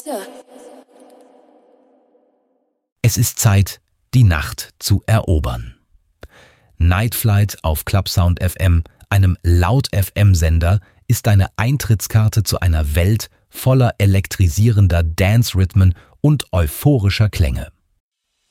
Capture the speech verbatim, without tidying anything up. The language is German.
Es ist Zeit, die Nacht zu erobern. Night Flight auf Clubsound F M, einem Laut-F M-Sender, ist deine Eintrittskarte zu einer Welt voller elektrisierender Dance-Rhythmen und euphorischer Klänge.